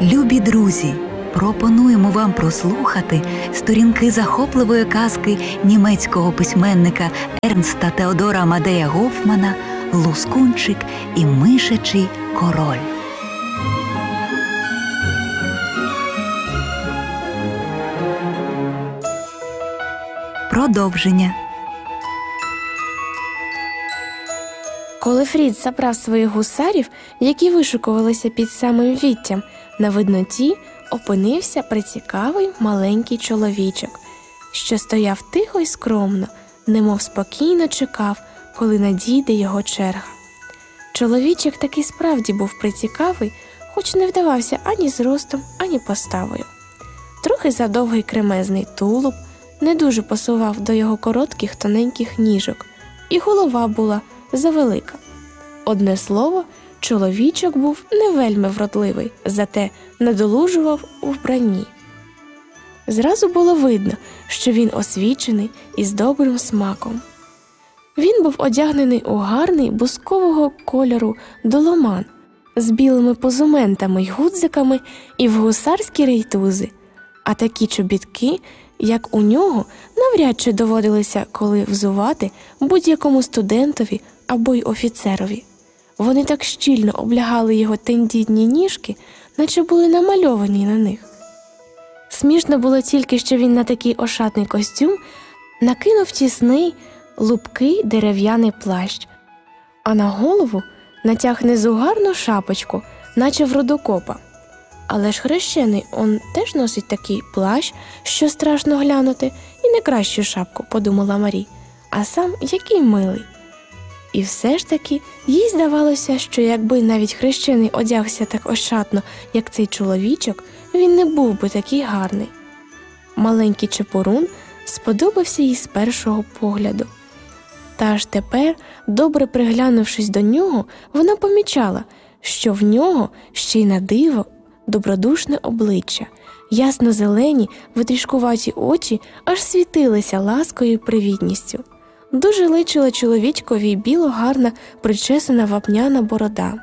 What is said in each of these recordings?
Любі друзі, пропонуємо вам прослухати сторінки захопливої казки німецького письменника Ернста Теодора Амадея Гофмана «Лускунчик і мишачий король». Продовження. Коли Фріц забрав своїх гусарів, які вишукувалися під самим віттям, на видноті опинився прицікавий маленький чоловічок, що стояв тихо й скромно, немов спокійно чекав, коли надійде його черга. Чоловічок таки справді був прицікавий, хоч не вдавався ані зростом, ані поставою. Трохи задовгий кремезний тулуб не дуже пасував до його коротких тоненьких ніжок, і голова була завелика. Одне слово, чоловічок був не вельми вродливий, зате надолужував у вбранні. Зразу було видно, що він освічений і з добрим смаком. Він був одягнений у гарний бускового кольору доломан з білими позументами й гудзиками і в гусарські рейтузи, а такі чобітки, як у нього, навряд чи доводилося коли взувати будь-якому студентові або й офіцерові. Вони так щільно облягали його тендітні ніжки, наче були намальовані на них. Смішно було тільки, що він на такий ошатний костюм накинув тісний, лупкий дерев'яний плащ, а на голову натяг незугарну шапочку, наче в рудокопа. Але ж хрещений он теж носить такий плащ, що страшно глянути, і не кращу шапку, подумала Марі, а сам який милий. І все ж таки їй здавалося, що якби навіть хрещений одягся так ошатно, як цей чоловічок, він не був би такий гарний. Маленький чепурун сподобався їй з першого погляду. Та аж тепер, добре приглянувшись до нього, вона помічала, що в нього ще й на диво добродушне обличчя, ясно-зелені, витрішкуваті очі аж світилися ласкою й привітністю. Дуже личила чоловічкові й біло-гарна причесана вапняна борода.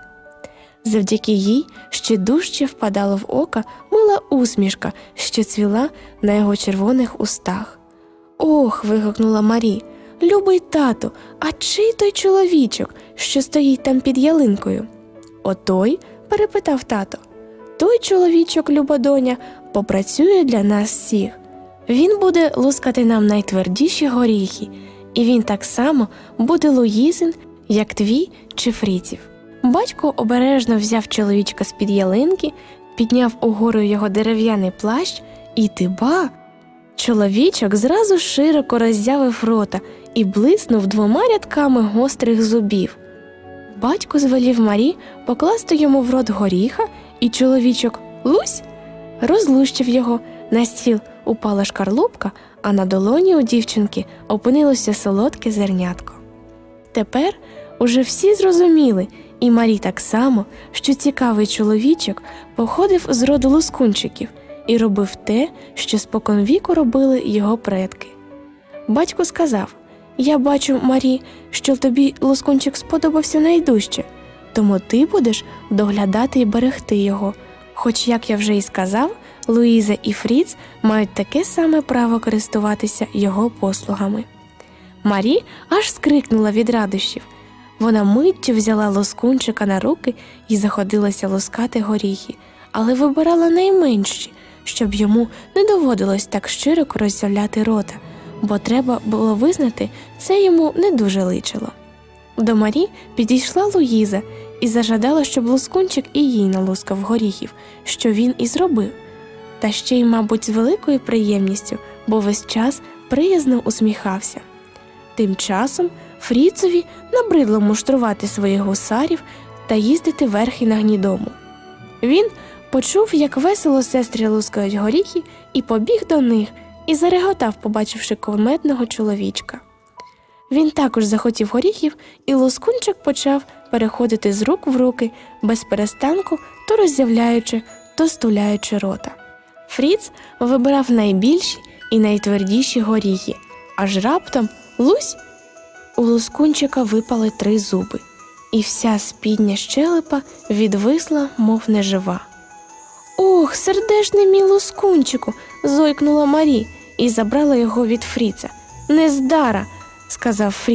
Завдяки їй ще дужче впадала в око мила усмішка, що цвіла на його червоних устах. «Ох!» – вигукнула Марі. «Любий тату, а чий той чоловічок, що стоїть там під ялинкою?» «Отой?» – перепитав тато. «Той чоловічок, люба доня, попрацює для нас всіх. Він буде лускати нам найтвердіші горіхи, і він так само буде Луїзин, як твій чи Фріців». Батько обережно взяв чоловічка з-під ялинки, підняв угору його дерев'яний плащ і тиба! Чоловічок зразу широко роззявив рота і блиснув двома рядками гострих зубів. Батько звелів Марі покласти йому в рот горіха, і чоловічок «Лусь!» розлущив його, на стіл упала шкарлупка, а на долоні у дівчинки опинилося солодке зернятко. Тепер уже всі зрозуміли, і Марі так само, що цікавий чоловічок походив з роду лускунчиків і робив те, що споконвіку робили його предки. Батько сказав: «Я бачу, Марі, що тобі лускунчик сподобався найдужче, тому ти будеш доглядати і берегти його, хоч, як я вже і сказав, Луїза і Фріц мають таке саме право користуватися його послугами». Марі аж скрикнула від радощів. Вона миттю взяла лускунчика на руки і заходилася лускати горіхи, але вибирала найменші, щоб йому не доводилось так широко роззявляти рота, бо треба було визнати, це йому не дуже личило. До Марі підійшла Луїза і зажадала, щоб лускунчик і їй налускав горіхів, що він і зробив. Та ще й, мабуть, з великою приємністю, бо весь час приязно усміхався. Тим часом Фріцові набридло муштрувати своїх гусарів та їздити верхи на гнідому. Він почув, як весело сестри лускають горіхи, і побіг до них, і зареготав, побачивши кумедного чоловічка. Він також захотів горіхів, і лускунчик почав переходити з рук в руки, без перестанку, то роззявляючи, то стуляючи рота. Фріц вибирав найбільші і найтвердіші горіхи, аж раптом «Лусь!» у лускунчика випали 3 зуби, і вся спідня щелепа відвисла, мов нежива. Ох, сердешний мій лускунчику, зойкнула Марі і забрала його від Фріца. Нездара, сказав Фріц.